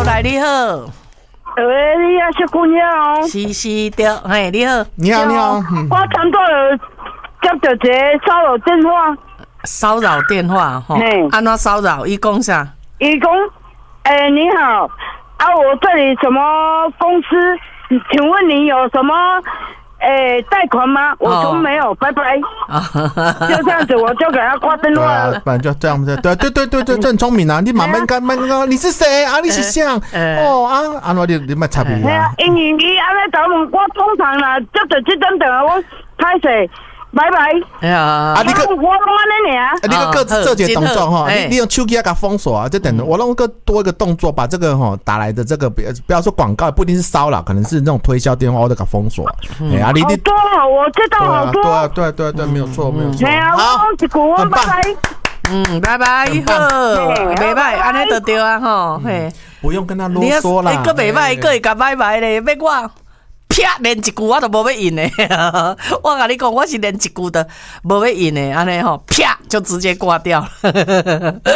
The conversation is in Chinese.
好，来你好。 喂，你也是姑娘哦。 是对，嘿，你好。 你好，你好。 我差不多接到一个骚扰电话。 骚扰电话吼？安怎骚扰？伊讲啥？ 伊讲，你好，我这里什么公司？请问你有什么贷款吗？我说没有，拜拜。就这样子，我就给他挂电话了。 不然就这样子，对，这很聪明啊！你慢慢讲，你是谁啊？你是谁？你莫插伊啊！ 因为伊安尼答问，我通常啦，接到这种电话，我歹势。拜拜！ 哎呀， 你个我拢安尼尔。 你个各自做一个动作哈，你用手机给它封锁啊，就等于我弄个多一个动作，把这个哈打来的这个不要说广告，不一定是骚扰，可能是那种推销电话，我都给它封锁。 好多哦，我知道好多。 对，没有错，没有错。 好，一句拜拜。 拜拜，好，袂歹，安尼就对啊吼，嘿， 不用跟他啰嗦啦。 个袂歹，个会甲拜拜咧，要我。啪，连一句我都无要应的。我甲你讲，我是连一句都无要应的，安尼吼，啪就直接挂掉了。